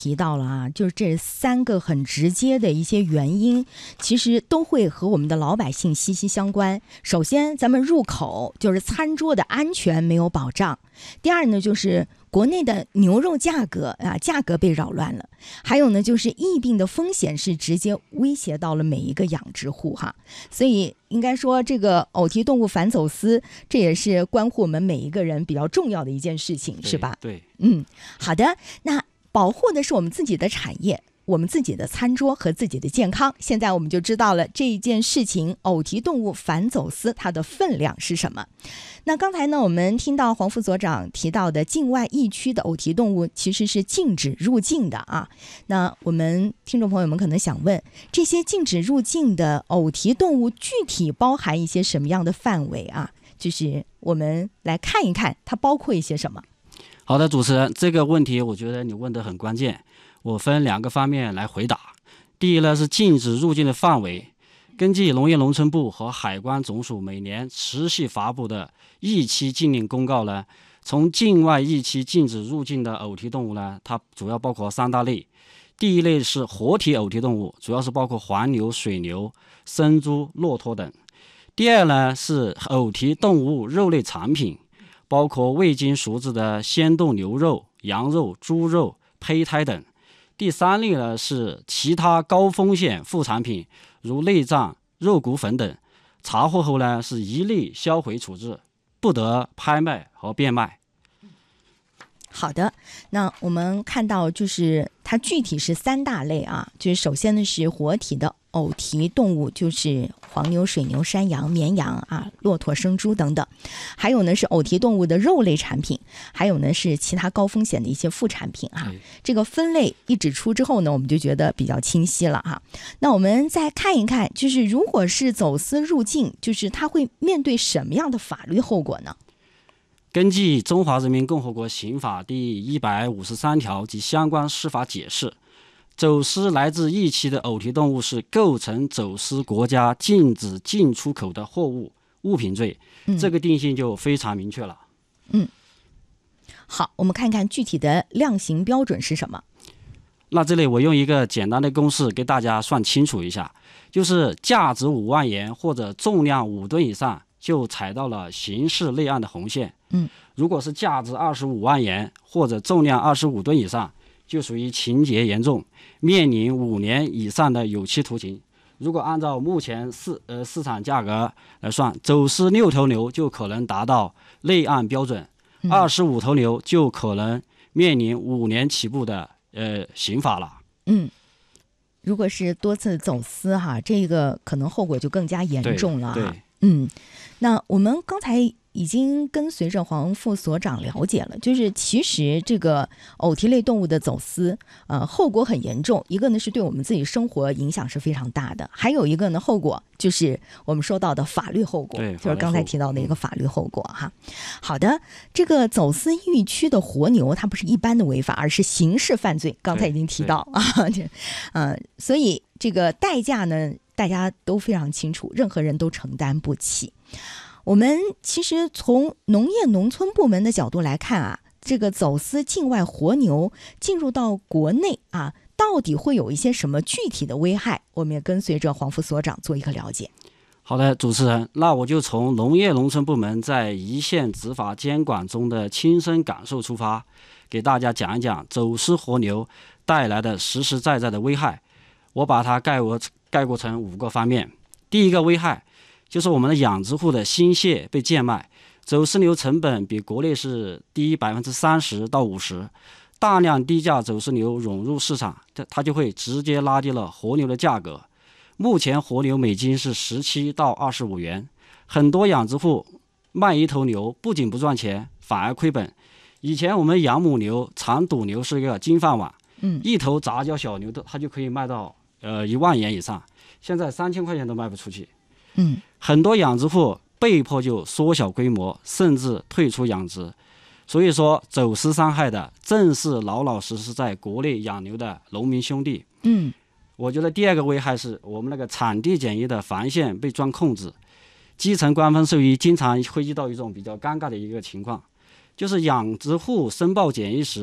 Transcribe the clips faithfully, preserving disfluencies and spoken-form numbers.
提到了啊，就是这三个很直接的一些原因，其实都会和我们的老百姓息息相关。首先，咱们入口就是餐桌的安全没有保障；第二呢，就是国内的牛肉价格啊，价格被扰乱了；还有呢，就是疫病的风险是直接威胁到了每一个养殖户哈。所以应该说，这个偶蹄动物反走私，这也是关乎我们每一个人比较重要的一件事情，是吧？ 对， 嗯，好的，那。保护的是我们自己的产业，我们自己的餐桌和自己的健康。现在我们就知道了这一件事情，偶蹄动物反走私它的分量是什么。那刚才呢，我们听到黄副所长提到的境外疫区的偶蹄动物其实是禁止入境的啊。那我们听众朋友们可能想问，这些禁止入境的偶蹄动物具体包含一些什么样的范围啊？就是我们来看一看它包括一些什么。 好的，主持人，这个问题我觉得你问得很关键，我分两个方面来回答。第一呢是禁止入境的范围，根据农业农村部和海关总署每年持续发布的疫期禁令公告呢，从境外疫期禁止入境的偶蹄动物呢，它主要包括三大类。第一类是活体偶蹄动物，主要是包括黄牛、水牛、生猪、骆驼等。第二呢是偶蹄动物肉类产品，包括未经熟制的鲜冻牛肉、羊肉、猪肉、胚胎等。第三类呢是其他高风险副产品，如内脏、肉骨粉等，查获后呢是一律销毁处置，不得拍卖和变卖。 好的，那我们看到就是它具体是三大类啊，就是首先呢是活体的偶蹄动物，就是黄牛、水牛、山羊、绵羊啊、骆驼、生猪等等；还有呢是偶蹄动物的肉类产品，还有呢是其他高风险的一些副产品啊。这个分类一指出之后呢，我们就觉得比较清晰了哈。那我们再看一看，就是如果是走私入境，就是它会面对什么样的法律后果呢？ 根据《中华人民共和国刑法》第一百五十三条及相关司法解释，走私来自疫区的偶蹄动物是构成走私国家禁止进出口的货物物品罪，嗯、这个定性就非常明确了。 嗯，好，我们看看具体的量刑标准是什么。 那这里我用一个简单的公式给大家算清楚一下，就是价值五万元或者重量五吨以上，就踩到了刑事立案的红线。 嗯， 如果是价值二十五万元或者重量二十五吨以上，就属于情节严重，面临五年以上的有期徒刑。如果按照目前市呃市场价格来算，走私六头牛就可能达到立案标准，二十五头牛就可能面临五年起步的呃刑罚了。 嗯，如果是多次走私哈，这个可能后果就更加严重了哈。 对对嗯，那我们刚才已经跟随着黄副所长了解了，就是其实这个偶蹄类动物的走私，呃，后果很严重。一个呢是对我们自己生活影响是非常大的，还有一个呢后果就是我们说到的法律后果，就是刚才提到的一个法律后果哈。好的，这个走私疫区的活牛，它不是一般的违法，而是刑事犯罪。刚才已经提到啊，这，呃，所以这个代价呢，大家都非常清楚，任何人都承担不起。我们其实从农业农村部门的角度来看啊，这个走私境外活牛进入到国内啊，到底会有一些什么具体的危害？我们也跟随着黄副所长做一个了解。 好的，主持人，那我就从农业农村部门在一线执法监管中的亲身感受出发，给大家讲一讲走私活牛带来的实实在在的危害。我把它概括概括成五个方面。第一个危害就是我们的养殖户的心血被贱卖，走私牛成本比国内是低百分之三十到五十，大量低价走私牛涌入市场，它就会直接拉低了活牛的价格。目前活牛每斤是十七到二十五元，很多养殖户卖一头牛不仅不赚钱，反而亏本。以前我们养母牛、长肚牛是一个金饭碗，嗯，一头杂交小牛的它就可以卖到呃一万元以上，现在三千块钱都卖不出去。 嗯， 很多养殖户被迫就缩小规模，甚至退出养殖。所以说，走私伤害的正是老老实实在国内养牛的农民兄弟。 嗯， 我觉得第二个危害是我们那个产地检疫的防线被专控制，基层官方兽医经常会遇到一种比较尴尬的一个情况，就是养殖户申报检疫时，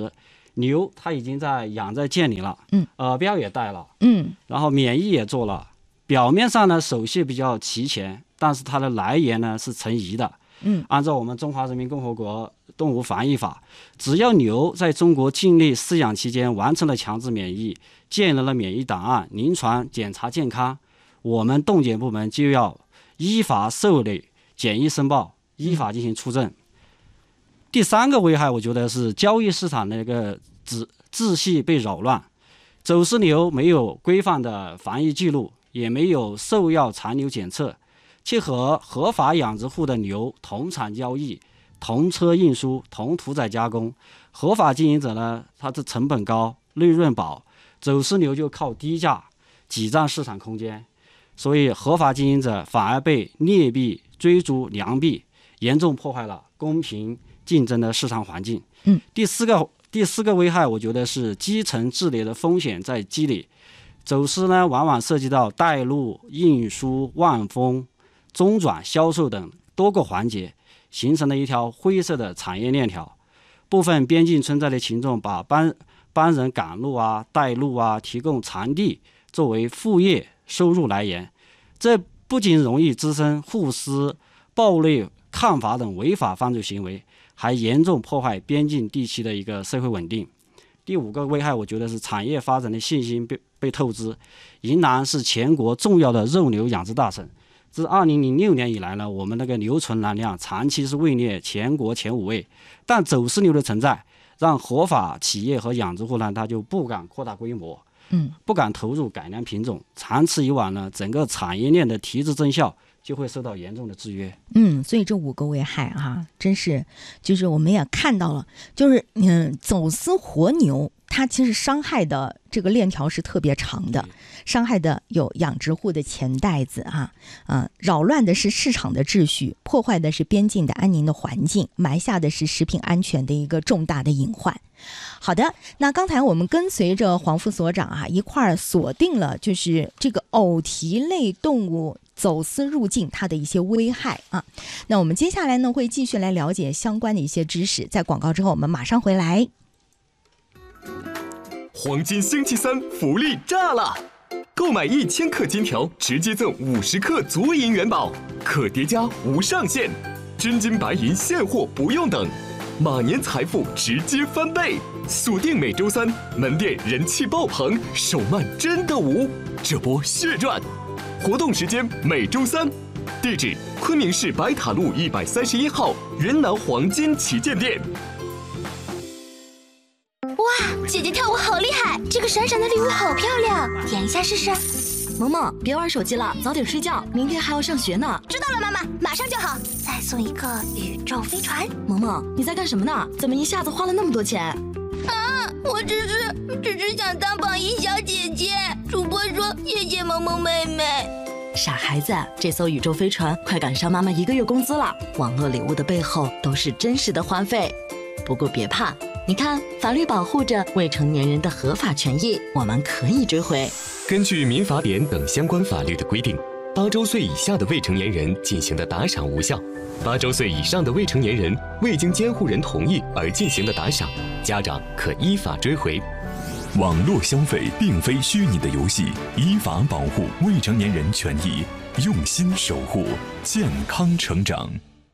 牛它已经在养在圈里了， 嗯， 耳标也戴了， 嗯， 然后免疫也做了，表面上呢手续比较齐全，但是它的来源呢是存疑的。 嗯， 按照我们中华人民共和国动物防疫法，只要牛在中国境内饲养期间完成了强制免疫，建立了免疫档案，临床检查健康，我们动检部门就要依法受理检疫申报，依法进行出证。嗯、第三个危害，我觉得是交易市场的一个秩秩序被扰乱，走私牛没有规范的防疫记录，也没有兽药残留检测，去和合法养殖户的牛同场交易、同车运输、同屠宰加工。合法经营者呢，它的成本高，利润薄，走私牛就靠低价挤占市场空间，所以合法经营者反而被劣币追逐良币，严重破坏了公平竞争的市场环境。 嗯， 第四个第四个危害，我觉得是基层治理的风险在积累。走私呢，往往涉及到带路、运输、万丰、中转、销售等多个环节，形成了一条灰色的产业链条。部分边境村寨的群众把帮帮人赶路啊、带路啊、提供场地作为副业收入来源，这不仅容易滋生互撕、暴力抗法等违法犯罪行为，还严重破坏边境地区的一个社会稳定。第五个危害，我觉得是产业发展的信心被被透支。云南是全国重要的肉牛养殖大省，自二零零六年以来呢，我们那个牛存栏量长期是位列全国前五位，但走私牛的存在，让合法企业和养殖户呢，他就不敢扩大规模， 嗯， 不敢投入改良品种，长此以往呢，整个产业链的提质增效就会受到严重的制约。 嗯，所以这五个危害啊，真是就是我们也看到了，就是嗯，走私活牛，它其实伤害的这个链条是特别长的，伤害的有养殖户的钱袋子哈，啊、呃，扰乱的是市场的秩序，破坏的是边境的安宁的环境，埋下的是食品安全的一个重大的隐患。好的，那刚才我们跟随着黄副所长啊一块儿锁定了，就是这个偶蹄类动物走私入境它的一些危害啊。那我们接下来呢会继续来了解相关的一些知识，在广告之后我们马上回来。 黄金星期三福利炸了！购买一千克金条，直接赠五十克足银元宝，可叠加无上限，真金白银现货不用等，马年财富直接翻倍！锁定每周三，门店人气爆棚，手慢真的无，这波血赚！活动时间每周三，地址昆明市白塔路一百三十一号云南黄金旗舰店。 哇，姐姐跳舞好厉害！这个闪闪的礼物好漂亮，点一下试试。 萌萌，别玩手机了，早点睡觉，明天还要上学呢。 知道了，妈妈，马上就好。再送一个宇宙飞船。 萌萌，你在干什么呢？怎么一下子花了那么多钱？ 啊，我只是只是想当榜一小姐姐。主播说谢谢萌萌妹妹。 傻孩子，这艘宇宙飞船快赶上妈妈一个月工资了。网络礼物的背后都是真实的花费。不过别怕，你看，法律保护着未成年人的合法权益，我们可以追回。 根据民法典等相关法律的规定，八周岁以下的未成年人进行的打赏无效，八周岁以上的未成年人未经监护人同意而进行的打赏，家长可依法追回。 网络消费并非虚拟的游戏，依法保护未成年人权益，用心守护健康成长。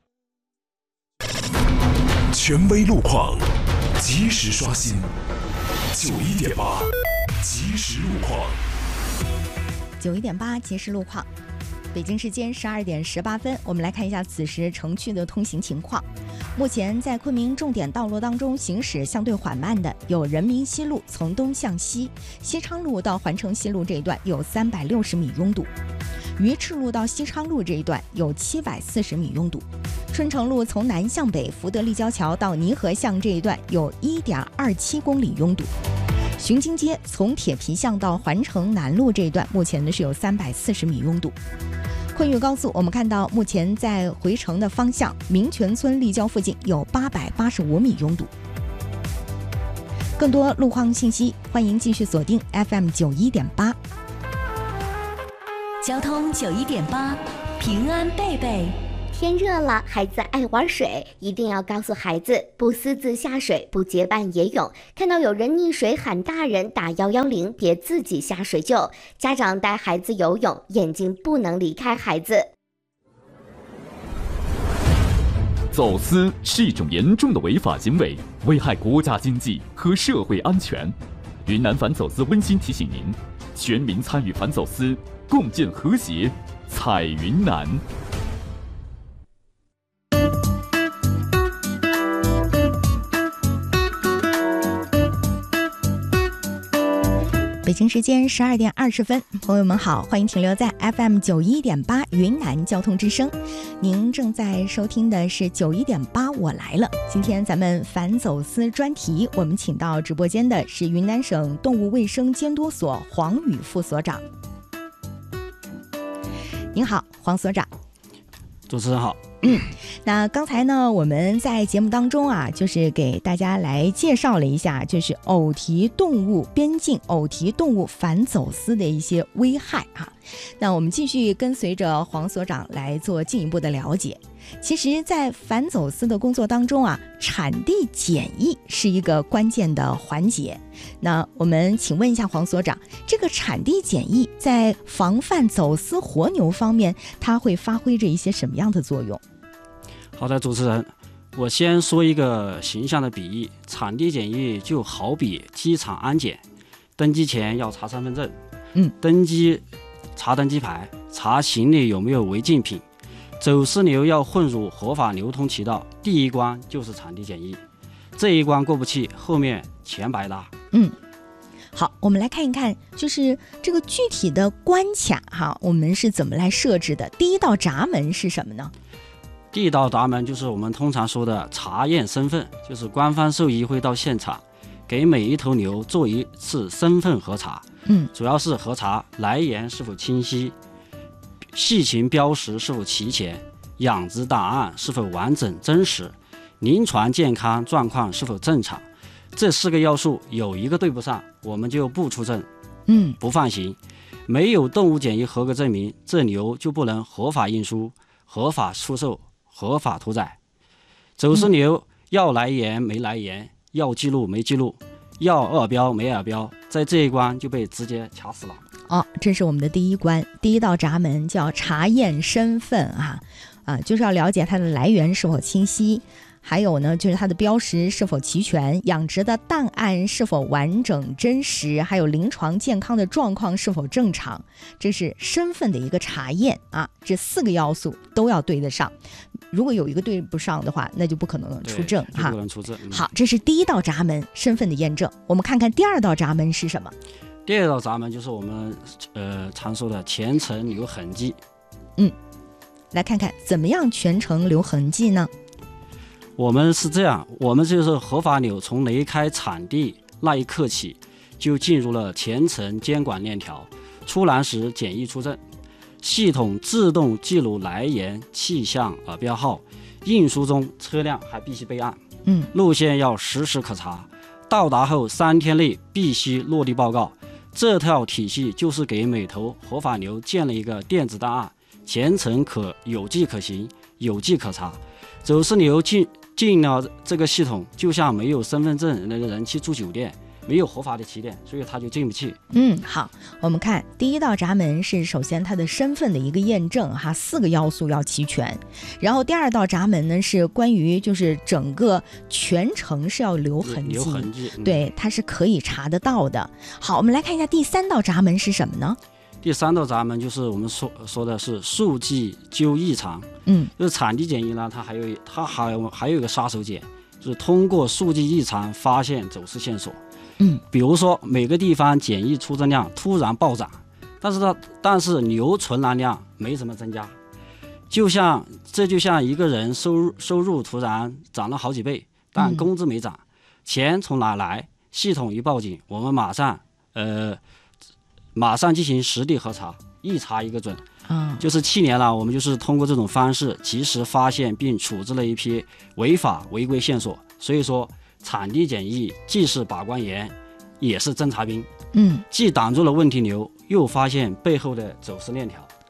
权威路况，及时刷新。九一点八，即时路况。 九一点八，即时路况。北京时间十二点十八分，我们来看一下此时城区的通行情况。目前在昆明重点道路当中行驶相对缓慢的有人民西路从东向西，西昌路到环城西路这一段有三百六十米拥堵，鱼翅路到西昌路这一段有七百四十米拥堵，春城路从南向北福德立交桥到泥河巷这一段有一点二七公里拥堵，巡京街从铁皮巷到环城南路这一段目前呢是有三百四十米拥堵。昆玉高速我们看到目前在回城的方向民权村立交附近有八百八十五米拥堵。更多路况信息欢迎继续锁定 F M 九一点八。 交通九一点八，平安贝贝天热了，孩子爱玩水，一定要告诉孩子不私自下水，不结伴野泳。看到有人溺水喊大人，打一一零，别自己下水救。家长带孩子游泳，眼睛不能离开孩子。 走私是一种严重的违法行为，危害国家经济和社会安全。云南反走私温馨提醒您，全民参与反走私，共建和谐，彩云南。 北京时间十二点二十分，朋友们好，欢迎停留在 F M 九一点八云南交通之声。您正在收听的是九一点八，我来了。今天咱们反走私专题，我们请到直播间的是云南省动物卫生监督所黄宇副所长。您好，黄所长。 主持人好。 嗯，那刚才呢，我们在节目当中啊，就是给大家来介绍了一下，就是偶蹄动物边境偶蹄动物反走私的一些危害啊。那我们继续跟随着黄所长来做进一步的了解。其实在反走私的工作当中啊，产地检疫是一个关键的环节。那我们请问一下黄所长，这个产地检疫在防范走私活牛方面，它会发挥着一些什么样的作用？ 好的，主持人，我先说一个形象的比喻，产地检疫就好比机场安检，登机前要查身份证， 嗯， 登机查登机牌，查行李有没有违禁品。走私牛要混入合法流通渠道，第一关就是产地检疫，这一关过不去，后面全白搭。 嗯，好，我们来看一看，就是这个具体的关卡哈，我们是怎么来设置的？第一道闸门是什么呢？ 第一道闸门就是我们通常说的查验身份，就是官方兽医会到现场，给每一头牛做一次身份核查。 嗯， 主要是核查来源是否清晰，细情标识是否齐全，养殖档案是否完整真实，临床健康状况是否正常。这四个要素有一个对不上，我们就不出证， 嗯， 不放行。没有动物检疫合格证明，这牛就不能合法运输、合法出售、合法屠宰。走私牛要来源没来源，要记录没记录，要二标没二标，在这一关就被直接卡死了。 哦，这是我们的第一关，第一道闸门叫查验身份啊，啊，就是要了解它的来源是否清晰，还有呢，就是它的标识是否齐全，养殖的档案是否完整真实，还有临床健康的状况是否正常，这是身份的一个查验啊，这四个要素都要对得上。如果有一个对不上的话，那就不可能出证哈。 不能出证、嗯。 好，这是第一道闸门，身份的验证。我们看看第二道闸门是什么？ 第二道闸门就是我们呃常说的全程留痕迹。 嗯，来看看怎么样全程留痕迹呢？ 我们是这样，我们就是合法牛从离开产地那一刻起，就进入了全程监管链条，出栏时检疫出证，系统自动记录来源、气象、耳标号，运输中车辆还必须备案， 嗯， 路线要实时可查，到达后三天内必须落地报告。这套体系就是给每头合法牛建了一个电子档案，全程可有迹可循，有迹可查。走私牛进进了这个系统，就像没有身份证那个人去住酒店，没有合法的起点，所以他就进不去。 嗯，好，我们看第一道闸门是首先他的身份的一个验证哈，四个要素要齐全。然后第二道闸门呢是关于就是整个全程是要留痕迹， 留痕迹、嗯， 对，它是可以查得到的。好，我们来看一下第三道闸门是什么呢？ 第三道闸门就是我们说说的是数据纠异常， 嗯， 就是产地检疫呢，它还有它还有还有一个杀手锏，就是通过数据异常发现走私线索。 嗯， 比如说每个地方检疫出证量突然暴涨，但是它但是牛存栏量没什么增加，就像这就像一个人收入收入突然涨了好几倍，但工资没涨，嗯、钱从哪来？系统一报警，我们马上呃。马上进行实地核查，一查一个准。 嗯， 就是去年了，我们就是通过这种方式及时发现并处置了一批违法违规线索。所以说，产地检疫既是把关员，也是侦察兵。 嗯， 既挡住了问题牛，又发现背后的走私链条。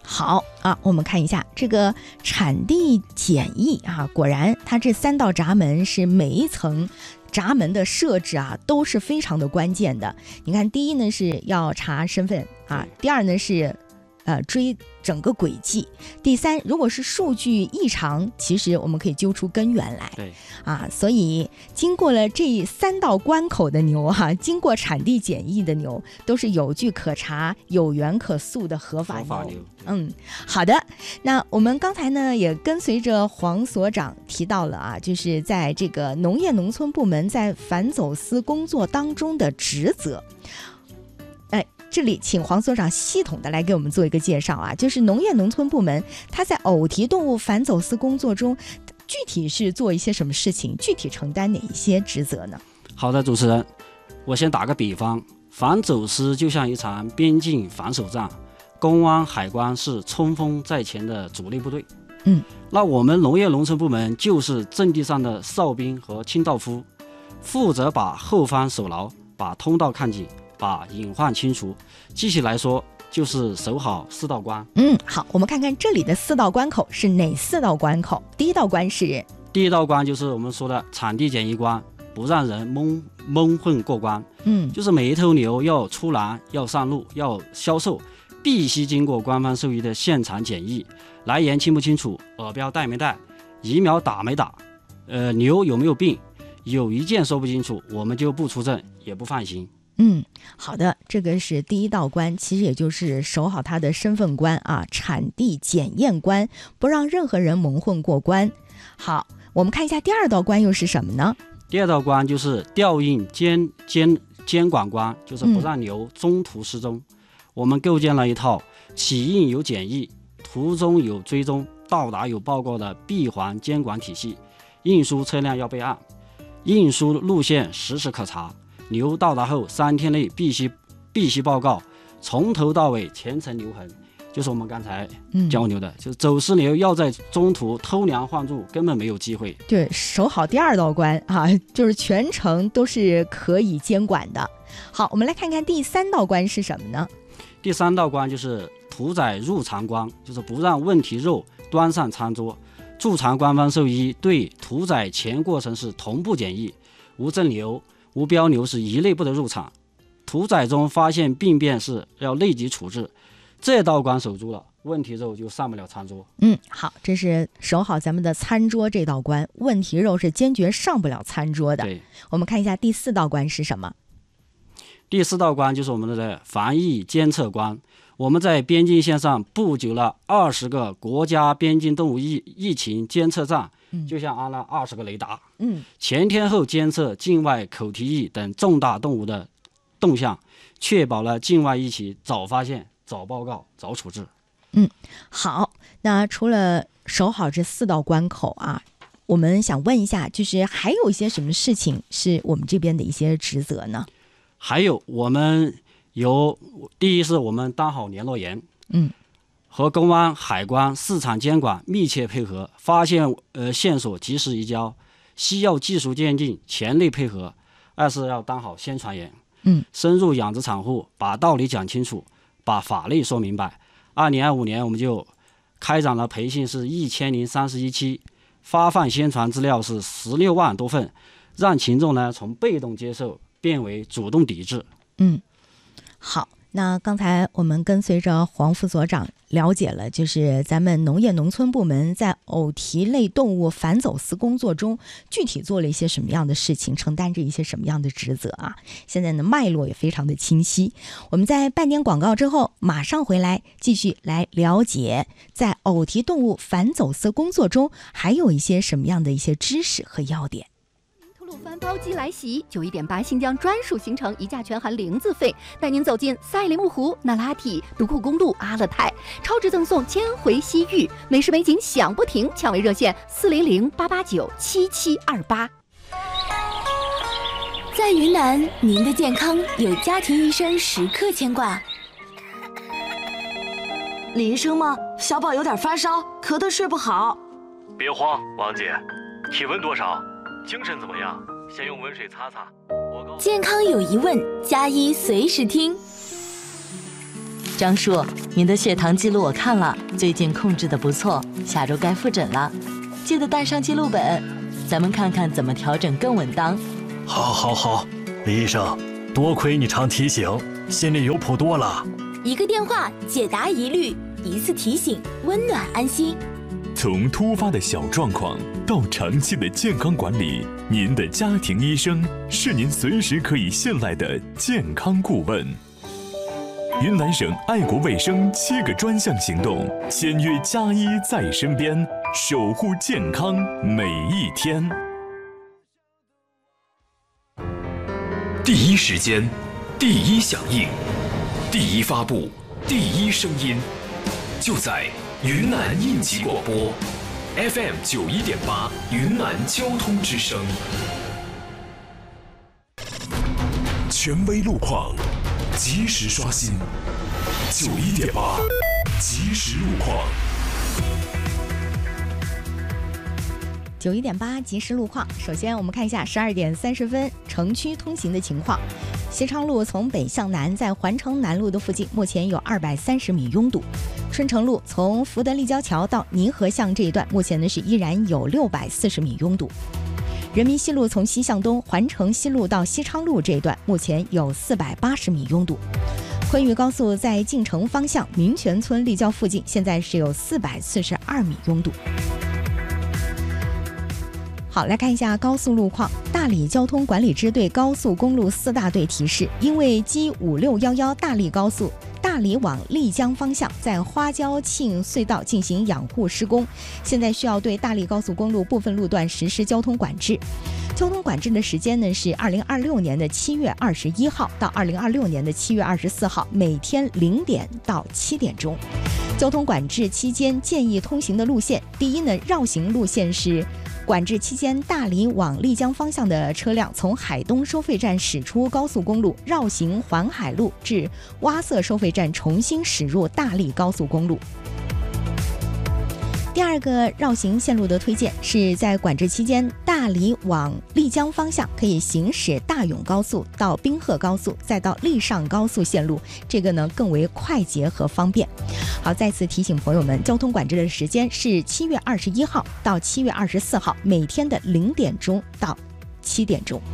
好啊，我们看一下这个产地检疫啊，果然它这三道闸门是每一层闸门的设置啊都是非常的关键的。你看，第一呢是要查身份啊，第二呢是呃追整个轨迹，第三，如果是数据异常，其实我们可以揪出根源来。 对啊，所以经过了这三道关口的牛哈、啊，经过产地检疫的牛，都是有据可查、有源可溯的合法牛。 合法牛嗯，好的。那我们刚才呢也跟随着黄所长提到了啊，就是在这个农业农村部门在反走私工作当中的职责。哎，这里请黄所长系统的来给我们做一个介绍啊，就是农业农村部门它在偶蹄动物反走私工作中，具体是做一些什么事情，具体承担哪一些职责呢？ 好的，主持人，我先打个比方，反走私就像一场边境防守战，公安海关是冲锋在前的主力部队。 嗯， 那我们农业农村部门就是阵地上的哨兵和清道夫，负责把后方守牢，把通道看紧，把隐患清除。具体来说，就是守好四道关。 嗯，好，我们看看这里的四道关口是哪四道关口？第一道关是第一道关，就是我们说的产地检疫关，不让人蒙蒙混过关。 嗯， 就是每一头牛要出栏、要上路、要销售，必须经过官方授予的现场检疫，来源清不清楚，耳标带没带，疫苗打没打，呃，牛有没有病，有一件说不清楚，我们就不出证，也不放行。 嗯，好的，这个是第一道关，其实也就是守好他的身份关啊，产地检验关，不让任何人蒙混过关。好，我们看一下第二道关又是什么呢？ 第二道关就是调运监监监管关，就是不让牛中途失踪。嗯、我们构建了一套起运有检疫、途中有追踪、到达有报告的闭环监管体系。运输车辆要备案，运输路线实时可查。牛到达后三天内必须必须报告，从头到尾全程留痕，就是我们刚才教牛的，嗯、就是走私牛要在中途偷梁换柱根本没有机会。 对，守好第二道关啊，就是全程都是可以监管的。好，我们来看看第三道关是什么呢？ 第三道关就是屠宰入场关，就是不让问题肉端上餐桌。驻场官方兽医对屠宰全过程是同步检疫，无证牛、无标牛是一律不得入场。屠宰中发现病变是要立即处置，这道关守住了，问题肉就上不了餐桌。 嗯，好，这是守好咱们的餐桌这道关，问题肉是坚决上不了餐桌的。 对， 我们看一下第四道关是什么？ 第四道关就是我们的防疫监测关。我们在边境线上布局了二十个国家边境动物疫疫情监测站，嗯、就像安了二十个雷达， 嗯， 前天后监测境外口蹄疫等重大动物的动向，确保了境外疫情早发现、早报告、早处置。 嗯，好，那除了守好这四道关口啊，我们想问一下，就是还有一些什么事情是我们这边的一些职责呢？ 还有我们有第一是我们当好联络员， 嗯， 和公安、海关、市场监管密切配合，发现呃线索及时移交，需要技术鉴定全力配合。二是要当好宣传员， 嗯， 深入养殖场户，把道理讲清楚，把法律说明白。二零二五年我们就开展了培训，是一千零三十一期，发放宣传资料是十六万多份，让群众呢从被动接受变为主动抵制。 嗯，好，那刚才我们跟随着黄副所长了解了，就是咱们农业农村部门在偶蹄类动物反走私工作中具体做了一些什么样的事情，承担着一些什么样的职责啊？现在呢，脉络也非常的清晰。我们在半点广告之后马上回来，继续来了解在偶蹄动物反走私工作中还有一些什么样的一些知识和要点。 吐鲁番包机来袭，九一点八新疆专属行程，一价全含零自费，带您走进赛里木湖、那拉提、独库公路、阿勒泰，超值赠送千回西域，美食美景享不停，抢位热线四零零八八九七七二八。 在云南，您的健康有家庭医生时刻牵挂。 李医生吗？小宝有点发烧，咳得睡不好。 别慌，王姐，体温多少？精神怎么样？先用温水擦擦。 健康有疑问，加医随时听。 张叔，您的血糖记录我看了，最近控制的不错，下周该复诊了，记得带上记录本，咱们看看怎么调整更稳当。 好，好，好，李医生，多亏你常提醒，心里有谱多了。 一个电话解答疑虑，一次提醒温暖安心。 从突发的小状况到长期的健康管理，您的家庭医生是您随时可以信赖的健康顾问。云南省爱国卫生七个专项行动，签约加医在身边，守护健康每一天。 第一时间，第一响应，第一发布，第一声音，就在云南应急广播 F M 九一点八，云南交通之声。权威路况，及时刷新。九一点八，及时路况。 九一点八即时路况。首先我们看一下十二点三十分城区通行的情况。西昌路从北向南，在环城南路的附近，目前有二百三十米拥堵。春城路从福德立交桥到泥河巷这一段，目前呢是依然有六百四十米拥堵。人民西路从西向东，环城西路到西昌路这一段，目前有四百八十米拥堵。昆玉高速在晋城方向民权村立交附近，现在是有四百四十二米拥堵。好，来看一下高速路况。大理交通管理支队高速公路四大队提示，因为 G 五六一一大理高速大理往丽江方向在花椒庆隧道进行养护施工，现在需要对大理高速公路部分路段实施交通管制。交通管制的时间呢是二零二六年的七月二十一号到二零二六年的七月二十四号，每天零点到七点钟。交通管制期间建议通行的路线，第一呢，绕行路线是管制期间大理往丽江方向的车辆从海东收费站驶出高速公路，绕行环海路至洼塞收费站，重新驶入大理高速公路。第二个绕行线路的推荐是在管制期间，大理往丽江方向可以行驶大永高速到滨河高速，再到丽上高速线路，这个呢更为快捷和方便。好，再次提醒朋友们，交通管制的时间是七月二十一号到七月二十四号，每天的零点钟到七点钟。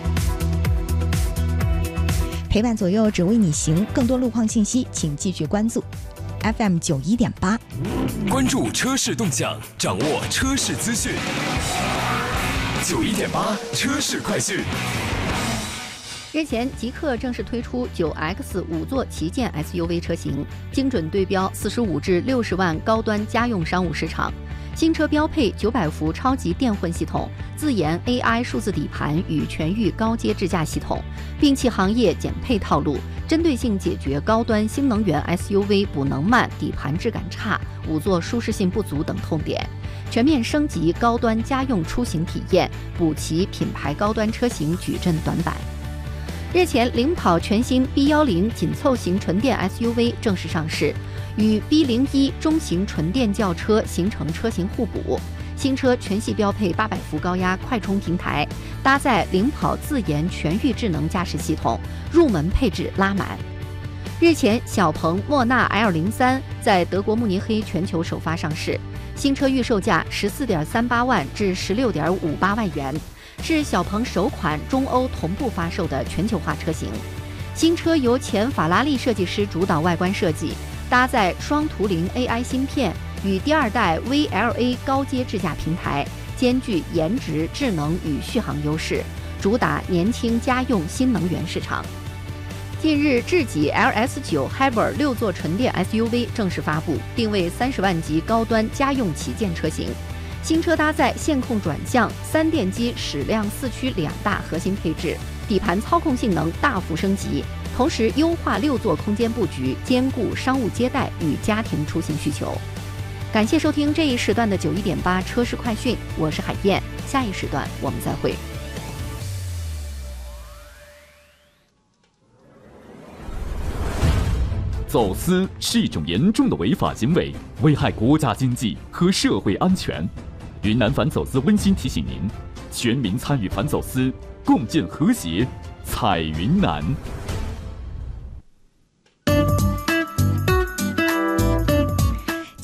陪伴左右，只为你行。更多路况信息，请继续关注F M 九一点八， 关注车市动向，掌握车市资讯。九一点八车市快讯。 日前，极氪正式推出九 X 五座旗舰 S U V 车型，精准对标四十五至六十万高端家用商务市场。新车标配九百伏超级电混系统、自研 A I 数字底盘与全域高阶智驾系统，摒弃行业减配套路，针对性解决高端新能源 S U V 补能慢、底盘质感差、五座舒适性不足等痛点，全面升级高端家用出行体验，补齐品牌高端车型矩阵短板。日前，领跑全新 B 一零紧凑型纯电 S U V 正式上市，与 B 零一中型纯电轿车形成车型互补。新车全系标配八百伏高压快充平台，搭载领跑自研全域智能驾驶系统，入门配置拉满。日前，小鹏莫纳 L 零三在德国慕尼黑全球首发上市，新车预售价十四点三八万至十六点五八万元，是小鹏首款中欧同步发售的全球化车型。新车由前法拉利设计师主导外观设计，搭载双图灵 A I 芯片与第二代 V L A 高阶智驾平台，兼具颜值、智能与续航优势，主打年轻家用新能源市场。近日，智己 L S 九 Hybrid 六座纯电 S U V 正式发布，定位三十万级高端家用旗舰车型。新车搭载线控转向、三电机矢量四驱两大核心配置，底盘操控性能大幅升级，同时优化六座空间布局，兼顾商务接待与家庭出行需求。感谢收听这一时段的九一点八车市快讯，我是海燕，下一时段我们再会。 走私是一种严重的违法行为，危害国家经济和社会安全。云南反走私温馨提醒您：全民参与反走私，共建和谐，彩云南。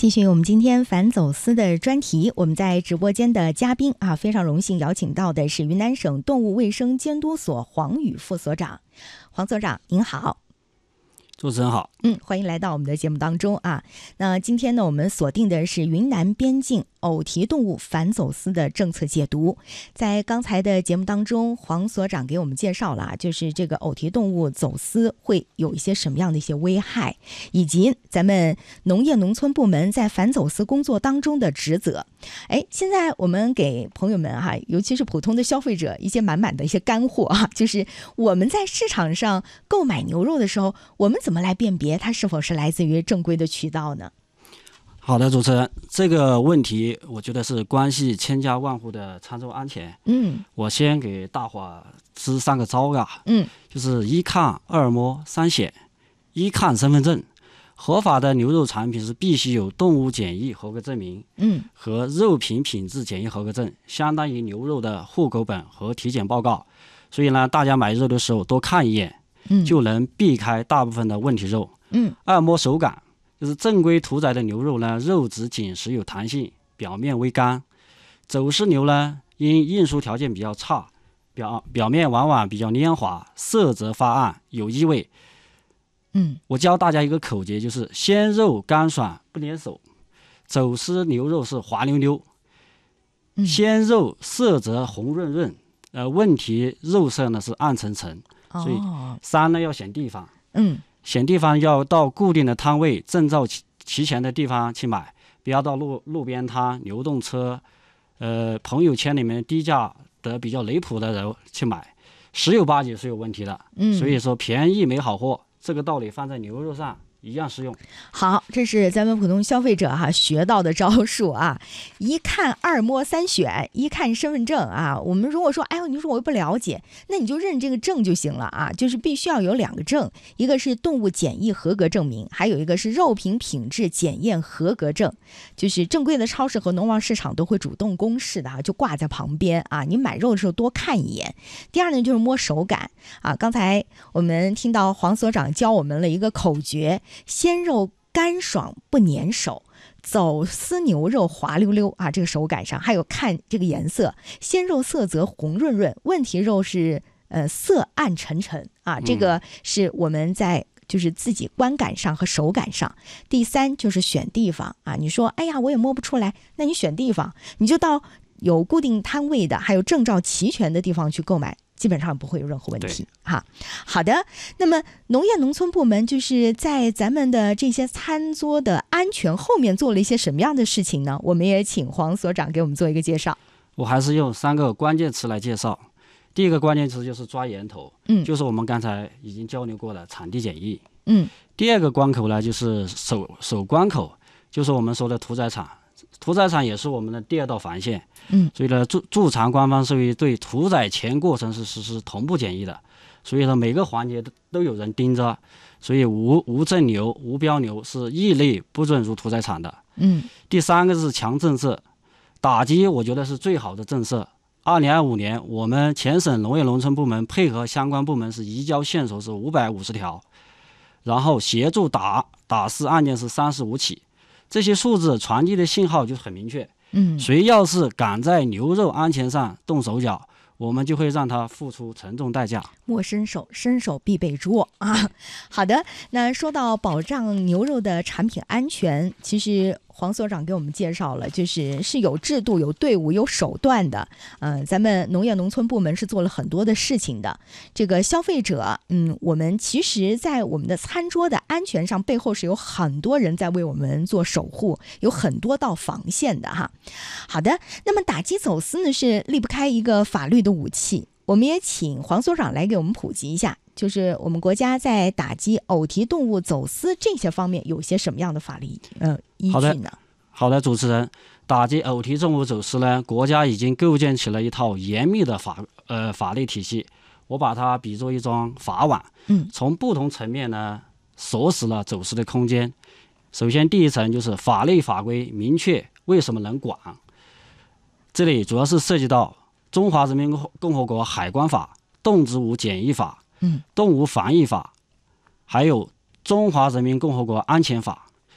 继续我们今天反走私的专题，我们在直播间的嘉宾啊，非常荣幸邀请到的是云南省动物卫生监督所黄宇副所长。黄所长您好。 主持人好， 嗯，欢迎来到我们的节目当中啊。那今天呢，我们锁定的是云南边境偶蹄动物反走私的政策解读。在刚才的节目当中，黄所长给我们介绍了啊，就是这个偶蹄动物走私会有一些什么样的一些危害，以及咱们农业农村部门在反走私工作当中的职责。哎，现在我们给朋友们哈、啊，尤其是普通的消费者一些满满的一些干货啊，就是我们在市场上购买牛肉的时候，我们怎么来辨别它是否是来自于正规的渠道呢？ 好的，主持人，这个问题我觉得是关系千家万户的餐桌安全。 嗯， 我先给大伙支三个招啊。 嗯， 就是一看、二摸、三选。一看身份证，合法的牛肉产品是必须有动物检疫合格证明， 嗯， 和肉品品质检疫合格证，相当于牛肉的户口本和体检报告。所以呢，大家买肉的时候多看一眼， 嗯， 就能避开大部分的问题肉。 嗯， 二摸手感，就是正规屠宰的牛肉呢，肉质紧实有弹性，表面微干。走私牛呢，因运输条件比较差，表表面往往比较黏滑，色泽发暗，有异味。 嗯， 我教大家一个口诀，就是鲜肉干爽不粘手。走私牛肉是滑溜溜， 嗯、 鲜肉色泽红润润，呃，问题肉色呢是暗沉沉。 哦、 所以三呢要选地方， 嗯， 选地方要到固定的摊位、证照齐全的地方去买，不要到路路边摊、流动车，呃，朋友圈里面低价的比较离谱的人去买，十有八九是有问题的。 嗯， 所以说便宜没好货，这个道理放在牛肉上一样适用。 好，这是咱们普通消费者哈、啊、学到的招数啊，一看二摸三选，一看身份证啊。我们如果说，哎呦，你说我又不了解，那你就认这个证就行了啊，就是必须要有两个证，一个是动物检疫合格证明，还有一个是肉品品质检验合格证，就是正规的超市和农贸市场都会主动公示的啊，就挂在旁边啊，你买肉的时候多看一眼。第二呢，就是摸手感啊，刚才我们听到黄所长教我们了一个口诀。鲜肉干爽不粘手，走私牛肉滑溜溜啊，这个手感上还有看这个颜色，鲜肉色泽红润润，问题肉是呃色暗沉沉啊，这个是我们在就是自己观感上和手感上。第三就是选地方啊，你说哎呀我也摸不出来，那你选地方，你就到有固定摊位的还有证照齐全的地方去购买，基本上不会有任何问题哈。好的，那么农业农村部门就是在咱们的这些餐桌的安全后面做了一些什么样的事情呢？我们也请黄所长给我们做一个介绍。 我还是用三个关键词来介绍。第一个关键词就是抓源头， 嗯， 就是我们刚才已经交流过的产地检疫， 嗯。 第二个关口呢，就是守守关口，就是我们说的屠宰场。屠宰场也是我们的第二道防线， 嗯， 所以呢，驻驻场官方是为对屠宰全过程是实施同步检疫的，所以说每个环节都有人盯着，所以无无证牛、无标牛是异类不准入屠宰场的。 嗯， 第三个是强政策，打击我觉得是最好的政策。二零二五年，我们全省农业农村部门配合相关部门是移交线索是五百五十条，然后协助打打私案件是三十五起。这些数字传递的信号就很明确， 嗯， 谁要是敢在牛肉安全上动手脚，我们就会让他付出沉重代价。 莫伸手，伸手必被捉啊！好的，那说到保障牛肉的产品安全，其实黄所长给我们介绍了，就是是有制度、有队伍、有手段的。嗯、呃，咱们农业农村部门是做了很多的事情的。这个消费者，嗯，我们其实在我们的餐桌的安全上，背后是有很多人在为我们做守护，有很多道防线的哈。好的，那么打击走私呢，是离不开一个法律的武器。我们也请黄所长来给我们普及一下，就是我们国家在打击偶蹄动物走私这些方面有些什么样的法律呃依据呢？ 好的，好的，主持人，打击偶蹄动物走私呢，国家已经构建起了一套严密的法呃法律体系，我把它比作一张法网， 嗯， 从不同层面呢锁死了走私的空间。首先，第一层就是法律法规明确为什么能管，这里主要是涉及到中华人民共和国海关法、动植物检疫法、 嗯、 动物防疫法，还有中华人民共和国安全法。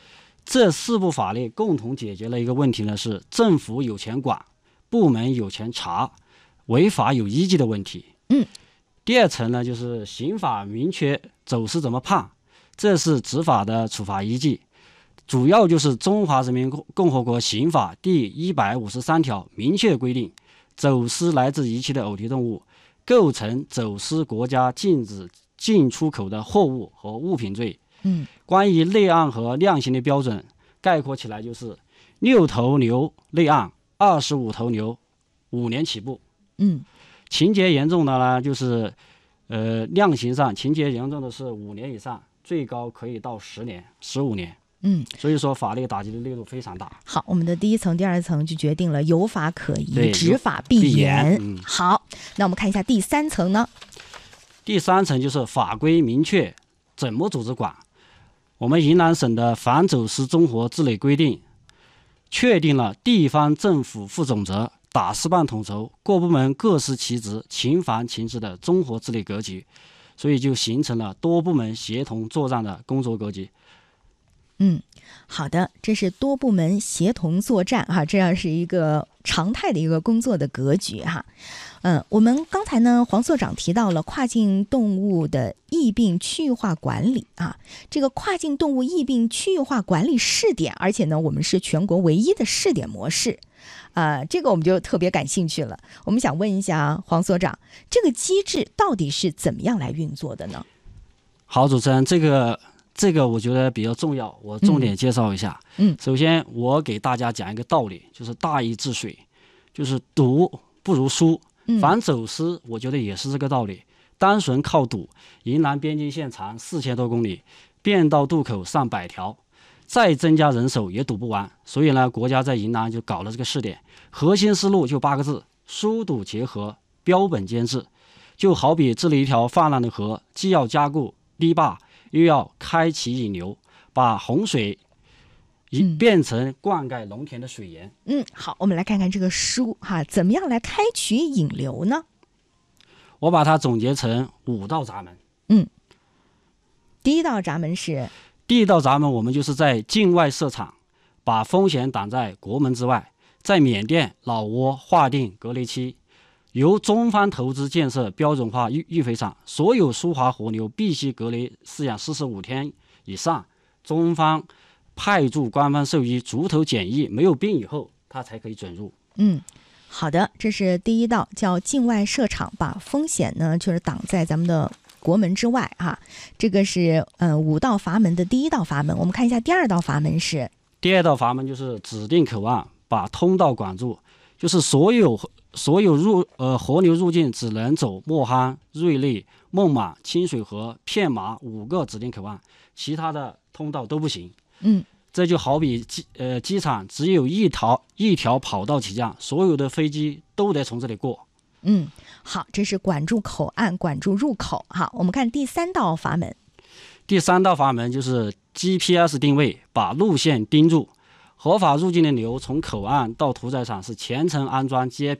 这四部法律共同解决了一个问题呢，是政府有钱管，部门有钱查，违法有依据的问题。 嗯， 第二层呢，就是刑法明确走私怎么判，这是执法的处罚依据，主要就是中华人民共和国刑法第一百五十三条明确规定，走私来自遗弃的偶蹄动物构成走私国家禁止进出口的货物和物品罪。 嗯， 关于内案和量刑的标准，概括起来就是六头牛内案，二十五头牛五年起步。 嗯， 情节严重的呢，就是呃量刑上情节严重的是五年以上，最高可以到十年、十五年。 嗯， 所以说法律打击的力度非常大。 好，我们的第一层、第二层就决定了有法可依， 对执法必必严。 严嗯好，那我们看一下第三层呢？ 第三层就是法规明确怎么组织管。我们云南省的反走私综合治理规定确定了地方政府负总责、打私办统筹、各部门各司其职、勤防勤治的综合治理格局，所以就形成了多部门协同作战的工作格局。 嗯，好的，这是多部门协同作战哈、啊，这样是一个常态的一个工作的格局哈。嗯，我们刚才呢，黄所长提到了跨境动物的疫病区域化管理啊，这个跨境动物疫病区域化管理试点，而且呢，我们是全国唯一的试点模式。啊，这个我们就特别感兴趣了。我们想问一下黄所长，这个机制到底是怎么样来运作的呢？ 好，主持人，这个这个我觉得比较重要，我重点介绍一下。 嗯， 首先我给大家讲一个道理，就是大禹治水，就是赌不如输。反走私，我觉得也是这个道理。单纯靠赌，云南边境线长四千多公里，便道渡口上百条，再增加人手也堵不完。所以呢，国家在云南就搞了这个试点，核心思路就八个字：疏堵结合，标本兼治。就好比治理一条泛滥的河，既要加固堤坝，又要开启引流，把洪水变成灌溉农田的水源。 嗯，好，我们来看看这个书哈，怎么样来开渠引流呢？ 我把它总结成五道闸门。 嗯，第一道闸门是第一道闸门，我们就是在境外设厂，把风险挡在国门之外，在缅甸、老挝划定隔离期，由中方投资建设标准化育育肥场，所有输华活牛必须隔离饲养四十五天以上，中方派驻官方兽医逐头检疫没有病以后，它才可以准入。 嗯，好的，这是第一道，叫境外设厂，把风险呢就是挡在咱们的国门之外啊。这个是呃五道阀门的第一道阀门。我们看一下第二道阀门是第二道阀门，就是指定口岸，把通道管住，就是所有所有入呃活牛入境只能走莫夯、瑞丽、孟买、清水河、片马五个指定口岸，其他的通道都不行。 嗯， 这就好比机呃机场只有一条一条跑道起降，所有的飞机都得从这里过。 嗯，好，这是管住口岸，管住入口。好，我们看第三道阀门。 第三道阀门就是 G P S 定位，把路线盯住。合法入境的牛从口岸到屠宰场是全程安装 G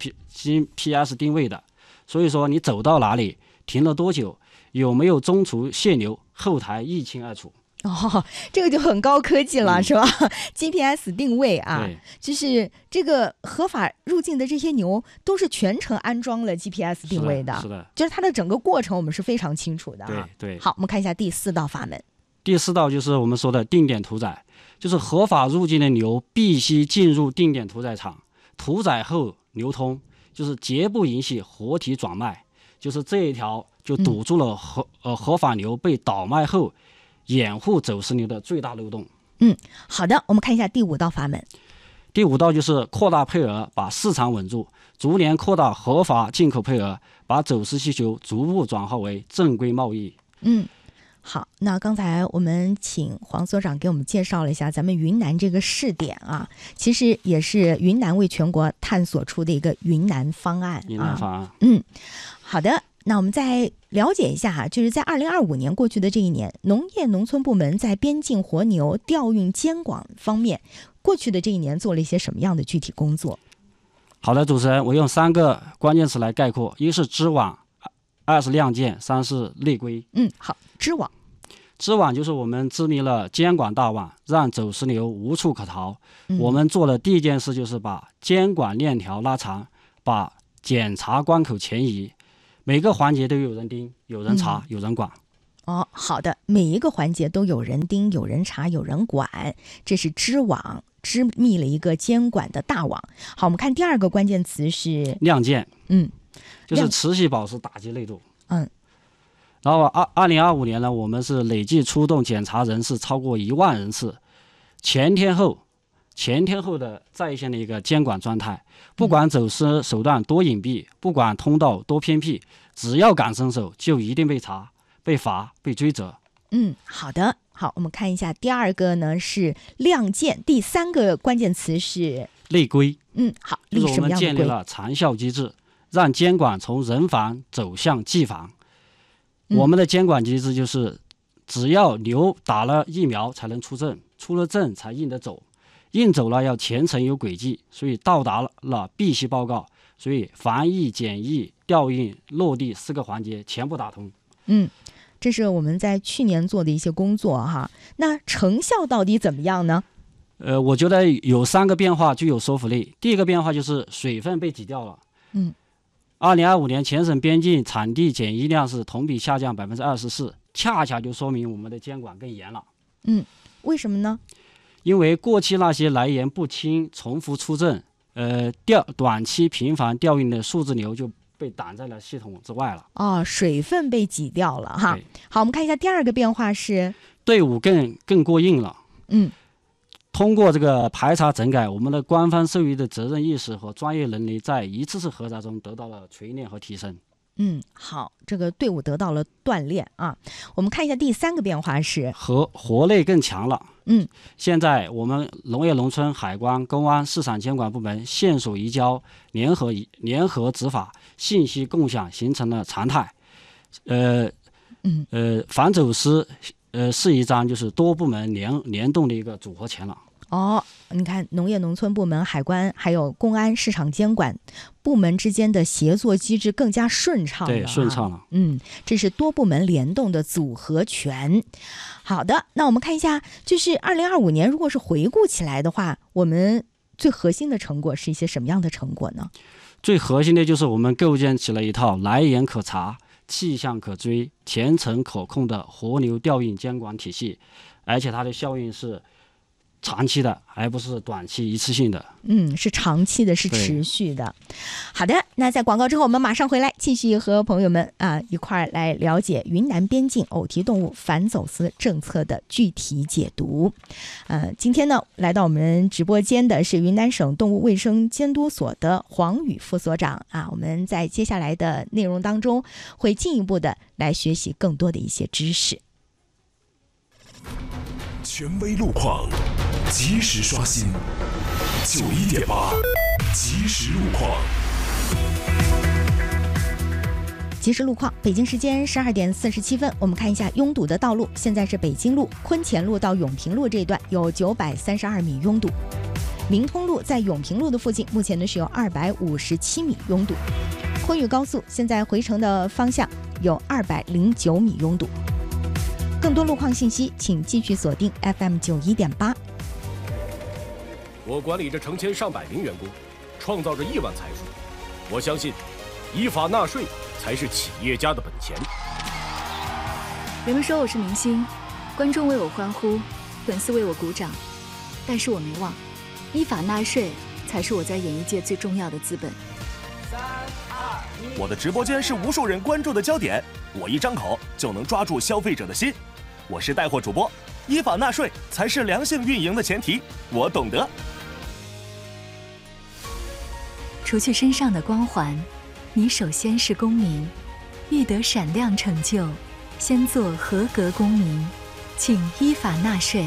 P S 定位的，所以说你走到哪里，停了多久，有没有中途卸牛，后台一清二楚。 哦，这个就很高科技了，嗯、是吧 ？G P S 定位啊，就是这个合法入境的这些牛都是全程安装了 G P S 定位的， 是的，是的， 就是它的整个过程我们是非常清楚的、啊。 对对。 好，我们看一下第四道阀门。 第四道就是我们说的定点屠宰，就是合法入境的牛必须进入定点屠宰场，屠宰后流通，就是绝不允许活体转卖，就是这一条就堵住了合、嗯、呃合法牛被倒卖后。掩护走私牛的最大漏洞。 嗯，好的，我们看一下第五道阀门。 第五道就是扩大配额，把市场稳住，逐年扩大合法进口配额，把走私需求逐步转化为正规贸易。 嗯，好，那刚才我们请黄所长给我们介绍了一下咱们云南这个试点啊，其实也是云南为全国探索出的一个云南方案、啊。 云南方案。 嗯，好的。那我们再了解一下哈，就是在二零二五年过去的这一年，农业农村部门在边境活牛调运监管方面，过去的这一年做了一些什么样的具体工作？ 好的，主持人，我用三个关键词来概括：一是织网，二是亮剑，三是内规。 嗯，好，织网。 织网就是我们织密了监管大网，让走私牛无处可逃。 嗯、 我们做的第一件事就是把监管链条拉长，把检查关口前移，每个环节都有人盯，有人查， 嗯、 有人管。 哦，好的，每一个环节都有人盯，有人查，有人管，这是织网，织密了一个监管的大网。好，我们看第二个关键词是亮剑， 嗯， 就是持续保持打击力度， 嗯。 然后二二零二五年呢，我们是累计出动检查人次超过一万人次，前天后前天后的在线的一个监管状态，不管走私手段多隐蔽，不管通道多偏僻，只要敢伸手，就一定被查、被罚、被追责。 嗯，好的，好，我们看一下第二个呢是亮剑，第三个关键词是内规。 嗯，好， 就是我们立什么样的规？ 建立了长效机制，让监管从人防走向技防。 嗯、 我们的监管机制就是，只要牛打了疫苗才能出证，出了证才印得走，印走了要全程有轨迹，所以到达了必须报告，所以防疫、检疫、调运、落地四个环节全部打通。 嗯，这是我们在去年做的一些工作哈。那成效到底怎么样呢？ 呃，我觉得有三个变化具有说服力。第一个变化就是水分被挤掉了。 嗯。 二零二五年全省边境产地检疫量是同比下降百分之二十四，恰恰就说明我们的监管更严了。 嗯，为什么呢？ 因为过去那些来源不清、重复出证、呃调短期频繁调运的数字牛就被挡在了系统之外了。 哦，水分被挤掉了哈。好，我们看一下第二个变化是队伍更更过硬了。 嗯。 通过这个排查整改，我们的官方授予的责任意识和专业能力在一次次核查中得到了锤炼和提升。 嗯，好，这个队伍得到了锻炼啊。我们看一下第三个变化是和活力更强了。 嗯， 现在我们农业农村、海关、公安、市场监管部门线索移交、联合联合执法、信息共享形成了常态。呃， 嗯呃，反走私呃是一张就是多部门联联动的一个组合拳了。 哦，你看农业农村部门、海关还有公安、市场监管部门之间的协作机制更加顺畅了、啊， 对，顺畅了。 嗯，这是多部门联动的组合拳。好的，那我们看一下，就是二零二五年，如果是回顾起来的话，我们最核心的成果是一些什么样的成果呢？ 最核心的就是我们构建起了一套来源可查、气象可追、全程可控的活牛调运监管体系，而且它的效应是长期的，而不是短期一次性的。 嗯，是长期的，是持续的。好的，那在广告之后，我们马上回来，继续和朋友们啊一块儿来了解云南边境偶蹄动物反走私政策的具体解读。呃，今天呢，来到我们直播间的是云南省动物卫生监督所的黄宇副所长啊。我们在接下来的内容当中，会进一步的来学习更多的一些知识。 权威路况，及时刷新。九一点八，即时路况。 即时路况，北京时间十二点四十七分，我们看一下拥堵的道路。现在是北京路昆前路到永平路这一段有九百三十二米拥堵，明通路在永平路的附近，目前呢是有二百五十七米拥堵。昆宇高速现在回程的方向有二百零九米拥堵。更多路况信息，请继续锁定 F M 九一点八。 我管理着成千上百名员工，创造着亿万财富。我相信，依法纳税才是企业家的本钱。 人们说我是明星，观众为我欢呼，粉丝为我鼓掌，但是我没忘，依法纳税才是我在演艺界最重要的资本。 三二一，我的直播间是无数人关注的焦点，我一张口就能抓住消费者的心。我是带货主播，依法纳税才是良性运营的前提，我懂得。 除去身上的光环，你首先是公民，欲得闪亮成就，先做合格公民，请依法纳税。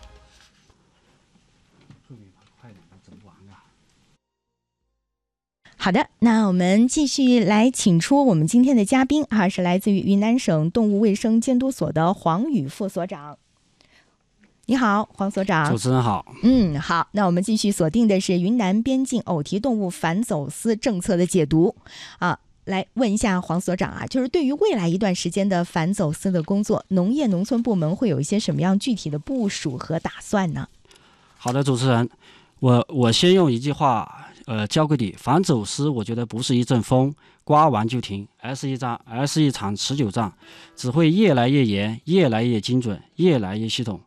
好的，那我们继续来请出我们今天的嘉宾啊，是来自于云南省动物卫生监督所的黄宇副所长。你好，黄所长。 主持人好。 嗯，好，那我们继续锁定的是云南边境偶蹄动物反走私政策的解读啊。 来问一下黄所长啊，就是对于未来一段时间的反走私的工作，农业农村部门会有一些什么样具体的部署和打算呢？ 好的，主持人，我我先用一句话呃交给你，反走私我觉得不是一阵风刮完就停，而是一场而是一场持久战，只会越来越严，越来越精准，越来越系统。